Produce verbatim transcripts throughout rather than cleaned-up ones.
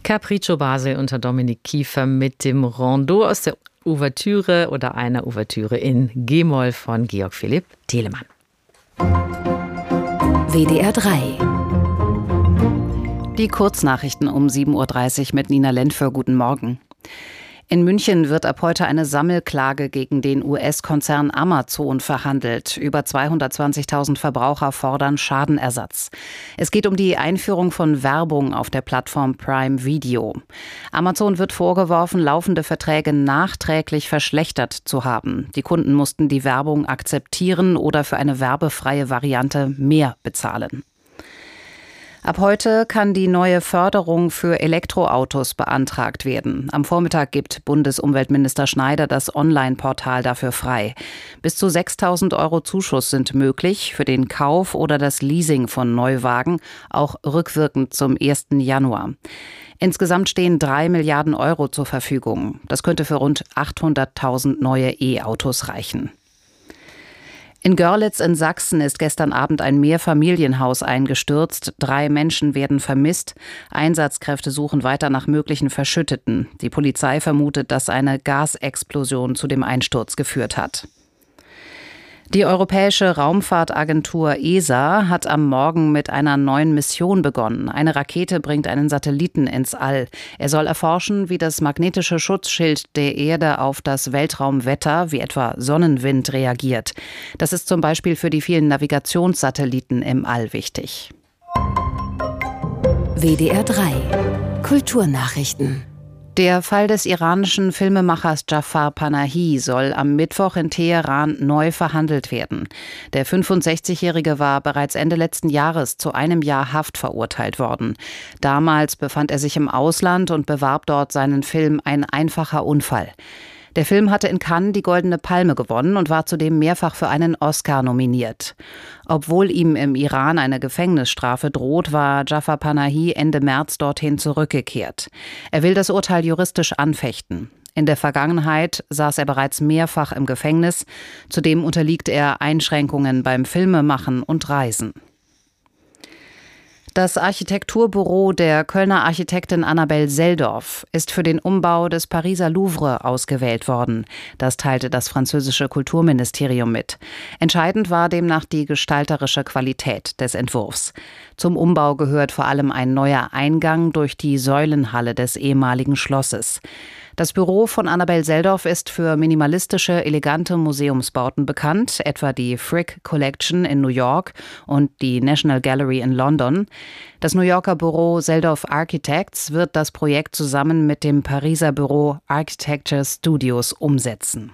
Capriccio Basel unter Dominik Kiefer mit dem Rondeau aus der Ouvertüre oder einer Ouvertüre in G-Moll von Georg Philipp Telemann. W D R drei. Die Kurznachrichten um sieben Uhr dreißig mit Nina Lentföhr. Guten Morgen. In München wird ab heute eine Sammelklage gegen den U S-Konzern Amazon verhandelt. Über zweihundertzwanzigtausend Verbraucher fordern Schadenersatz. Es geht um die Einführung von Werbung auf der Plattform Prime Video. Amazon wird vorgeworfen, laufende Verträge nachträglich verschlechtert zu haben. Die Kunden mussten die Werbung akzeptieren oder für eine werbefreie Variante mehr bezahlen. Ab heute kann die neue Förderung für Elektroautos beantragt werden. Am Vormittag gibt Bundesumweltminister Schneider das Online-Portal dafür frei. Bis zu sechstausend Euro Zuschuss sind möglich für den Kauf oder das Leasing von Neuwagen, auch rückwirkend zum ersten Januar. Insgesamt stehen drei Milliarden Euro zur Verfügung. Das könnte für rund achthunderttausend neue E-Autos reichen. In Görlitz in Sachsen ist gestern Abend ein Mehrfamilienhaus eingestürzt. Drei Menschen werden vermisst. Einsatzkräfte suchen weiter nach möglichen Verschütteten. Die Polizei vermutet, dass eine Gasexplosion zu dem Einsturz geführt hat. Die Europäische Raumfahrtagentur E S A hat am Morgen mit einer neuen Mission begonnen. Eine Rakete bringt einen Satelliten ins All. Er soll erforschen, wie das magnetische Schutzschild der Erde auf das Weltraumwetter, wie etwa Sonnenwind, reagiert. Das ist zum Beispiel für die vielen Navigationssatelliten im All wichtig. W D R drei. Kulturnachrichten. Der Fall des iranischen Filmemachers Jafar Panahi soll am Mittwoch in Teheran neu verhandelt werden. Der fünfundsechzigjährige war bereits Ende letzten Jahres zu einem Jahr Haft verurteilt worden. Damals befand er sich im Ausland und bewarb dort seinen Film Ein einfacher Unfall. Der Film hatte in Cannes die Goldene Palme gewonnen und war zudem mehrfach für einen Oscar nominiert. Obwohl ihm im Iran eine Gefängnisstrafe droht, war Jafar Panahi Ende März dorthin zurückgekehrt. Er will das Urteil juristisch anfechten. In der Vergangenheit saß er bereits mehrfach im Gefängnis. Zudem unterliegt er Einschränkungen beim Filmemachen und Reisen. Das Architekturbüro der Kölner Architektin Annabel Seldorf ist für den Umbau des Pariser Louvre ausgewählt worden. Das teilte das französische Kulturministerium mit. Entscheidend war demnach die gestalterische Qualität des Entwurfs. Zum Umbau gehört vor allem ein neuer Eingang durch die Säulenhalle des ehemaligen Schlosses. Das Büro von Annabel Seldorf ist für minimalistische, elegante Museumsbauten bekannt, etwa die Frick Collection in New York und die National Gallery in London. Das New Yorker Büro Seldorf Architects wird das Projekt zusammen mit dem Pariser Büro Architecture Studios umsetzen.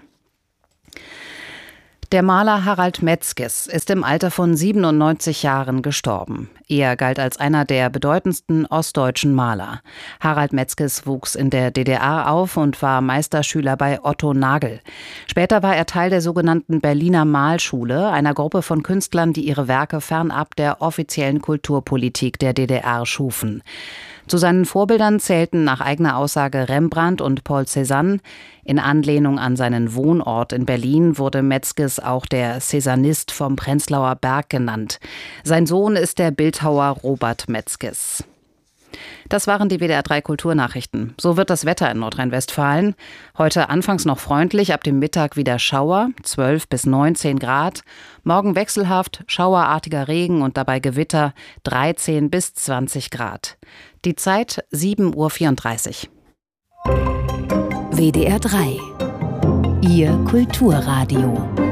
Der Maler Harald Metzges ist im Alter von siebenundneunzig Jahren gestorben. Er galt als einer der bedeutendsten ostdeutschen Maler. Harald Metzges wuchs in der D D R auf und war Meisterschüler bei Otto Nagel. Später war er Teil der sogenannten Berliner Malschule, einer Gruppe von Künstlern, die ihre Werke fernab der offiziellen Kulturpolitik der D D R schufen. Zu seinen Vorbildern zählten nach eigener Aussage Rembrandt und Paul Cézanne. In Anlehnung an seinen Wohnort in Berlin wurde Metzges auch der Cézannist vom Prenzlauer Berg genannt. Sein Sohn ist der Bildhauer Robert Metzges. Das waren die W D R drei Kulturnachrichten. So wird das Wetter in Nordrhein-Westfalen. Heute anfangs noch freundlich, ab dem Mittag wieder Schauer, zwölf bis neunzehn Grad. Morgen wechselhaft, schauerartiger Regen und dabei Gewitter, dreizehn bis zwanzig Grad. Die Zeit sieben Uhr vierunddreißig. W D R drei. Ihr Kulturradio.